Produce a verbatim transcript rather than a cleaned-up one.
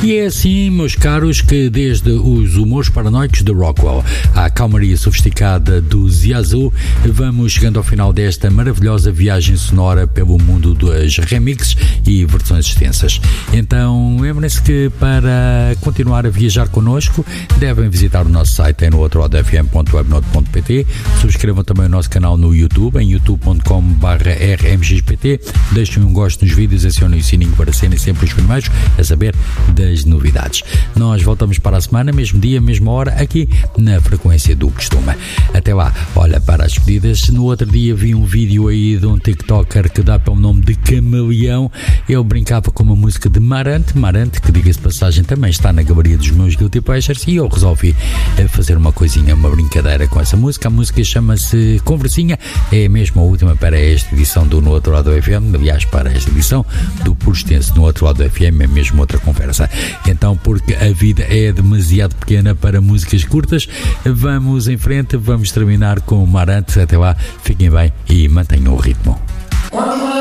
E é assim, meus caros, que desde os humores paranoicos de Rockwell à calmaria sofisticada dos Yazoo, vamos chegando ao final desta maravilhosa viagem sonora pelo mundo das remixes e versões extensas. Então, lembrem-se que para continuar a viajar connosco, devem visitar o nosso site em no outro lado f m ponto webnode ponto p t. Subscrevam também o nosso canal no YouTube, em youtube ponto com barra r m x p t. Deixem um gosto nos vídeos, acionem o sininho para serem sempre os primeiros a saber das novidades. Nós voltamos para a semana, mesmo dia, mesma hora, aqui na frequência do costume. Até lá, olha, para as pedidas, no outro dia vi um vídeo aí de um TikToker que dá pelo nome de Camaleão. Ele brincava com uma música de Marante, Marante, que diga-se de passagem também está na galeria dos meus Guilty Pleasures, e eu resolvi fazer uma coisinha, uma brincadeira com essa música. A música chama-se Conversinha, é mesmo a última para esta edição do No Outro Lado do F M, aliás, para esta edição do Puro Extenso No Outro Lado do F M, é mesmo outra conversa. Então, porque a vida é demasiado pequena para músicas curtas, vamos em frente, vamos terminar com o Marante. Até lá, fiquem bem e mantenham o ritmo.